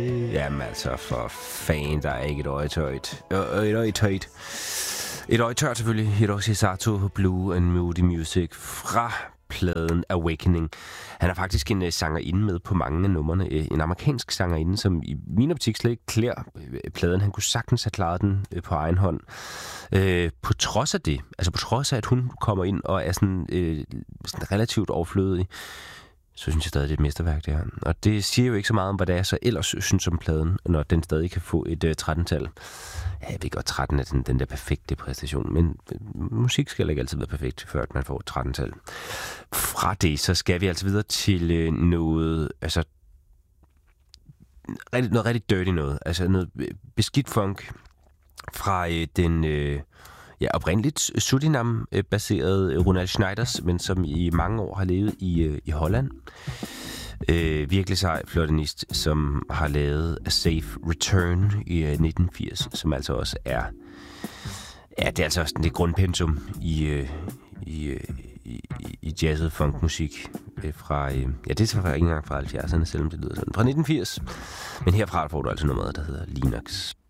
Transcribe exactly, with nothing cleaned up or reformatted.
Jamen altså, for fan, der er ikke et øjetøjt. Et øjetøjt. Et øjetøjt selvfølgelig. Hiroshi Sato, Blue and Moody Music fra pladen Awakening. Han er faktisk en uh, sangerinde med på mange af numrene. En amerikansk sangerinde, som i min optik slet ikke klæder pladen. Han kunne sagtens have klaret den uh, på egen hånd. Uh, på trods af det, altså på trods af, at hun kommer ind og er sådan, uh, sådan relativt overflødig, så synes jeg stadig, det er et mesterværk, det her. Og det siger jo ikke så meget om, hvad det er, så ellers synes om pladen, når den stadig kan få et uh, tretten-tal. Ja, jeg ved godt, tretten er den, den der perfekte præstation, men musik skal ikke altid være perfekt, før man får et tretten-tal. Fra det, så skal vi altså videre til uh, noget, altså, rigtig, noget rigtig dirty noget. Altså noget beskidt funk fra uh, den... Uh, Ja, oprindeligt Surinam-baseret Ronald Schneiders, men som i mange år har levet i, i Holland. Øh, virkelig sej fløjtenist, som har lavet A Safe Return i nitten firs, som altså også er... Ja, det er altså også det grundpensum i, i, i, i jazzet funkmusik fra... Ja, det er fra ikke engang fra halvfjerdserne, selvom det lyder sådan. Fra nitten firs. Men herfra får du altså nummeret, der hedder Linux.